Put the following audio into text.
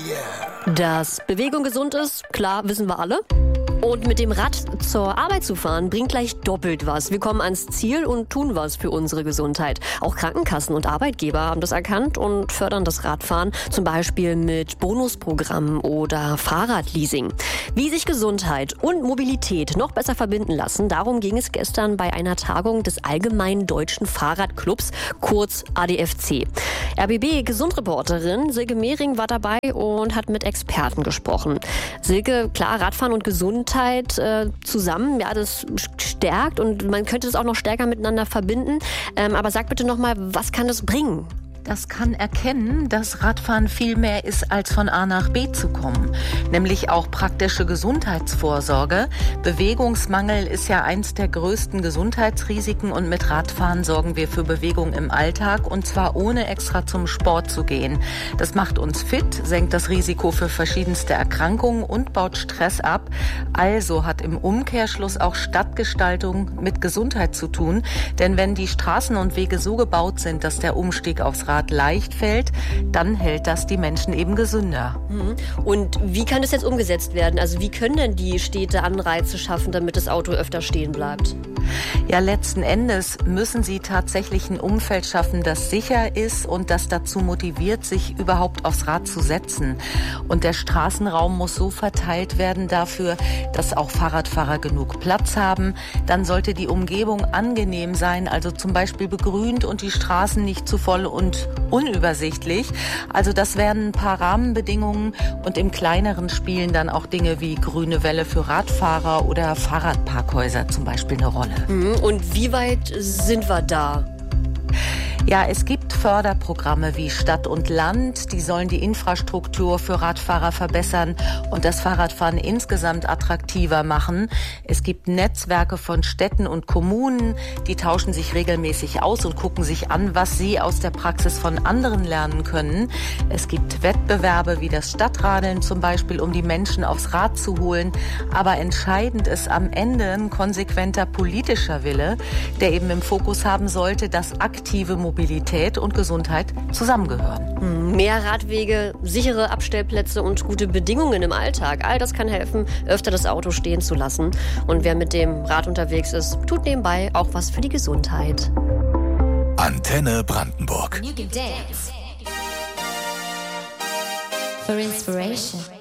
Dass Bewegung gesund ist, klar, wissen wir alle. Und mit dem Rad zur Arbeit zu fahren, bringt gleich doppelt was. Wir kommen ans Ziel und tun was für unsere Gesundheit. Auch Krankenkassen und Arbeitgeber haben das erkannt und fördern das Radfahren, zum Beispiel mit Bonusprogrammen oder Fahrradleasing. Wie sich Gesundheit und Mobilität noch besser verbinden lassen, darum ging es gestern bei einer Tagung des Allgemeinen Deutschen Fahrradclubs, kurz ADFC. RBB-Gesundreporterin Silke Mehring war dabei und hat mit Experten gesprochen. Silke, klar, Radfahren und Gesundheit zusammen, ja, das stärkt und man könnte es auch noch stärker miteinander verbinden. Aber sag bitte nochmal, was kann das bringen? Das kann erkennen, dass Radfahren viel mehr ist, als von A nach B zu kommen. Nämlich auch praktische Gesundheitsvorsorge. Bewegungsmangel ist ja eins der größten Gesundheitsrisiken und mit Radfahren sorgen wir für Bewegung im Alltag und zwar ohne extra zum Sport zu gehen. Das macht uns fit, senkt das Risiko für verschiedenste Erkrankungen und baut Stress ab. Also hat im Umkehrschluss auch Stadtgestaltung mit Gesundheit zu tun. Denn wenn die Straßen und Wege so gebaut sind, dass der Umstieg aufs Rad leicht fällt, dann hält das die Menschen eben gesünder. Und wie kann das jetzt umgesetzt werden? Also wie können denn die Städte Anreize schaffen, damit das Auto öfter stehen bleibt? Ja, letzten Endes müssen sie tatsächlich ein Umfeld schaffen, das sicher ist und das dazu motiviert, sich überhaupt aufs Rad zu setzen. Und der Straßenraum muss so verteilt werden dafür, dass auch Fahrradfahrer genug Platz haben. Dann sollte die Umgebung angenehm sein, also zum Beispiel begrünt und die Straßen nicht zu voll und unübersichtlich. Also das wären ein paar Rahmenbedingungen und im Kleineren spielen dann auch Dinge wie grüne Welle für Radfahrer oder Fahrradparkhäuser zum Beispiel eine Rolle. Und wie weit sind wir da? Ja, es gibt Förderprogramme wie Stadt und Land, die sollen die Infrastruktur für Radfahrer verbessern und das Fahrradfahren insgesamt attraktiver machen. Es gibt Netzwerke von Städten und Kommunen, die tauschen sich regelmäßig aus und gucken sich an, was sie aus der Praxis von anderen lernen können. Es gibt Wettbewerbe wie das Stadtradeln zum Beispiel, um die Menschen aufs Rad zu holen. Aber entscheidend ist am Ende ein konsequenter politischer Wille, der eben im Fokus haben sollte, dass aktive Mobilität und Gesundheit zusammengehören. Mehr Radwege, sichere Abstellplätze und gute Bedingungen im Alltag. All das kann helfen, öfter das Auto stehen zu lassen. Und wer mit dem Rad unterwegs ist, tut nebenbei auch was für die Gesundheit. Antenne Brandenburg. You can dance for inspiration.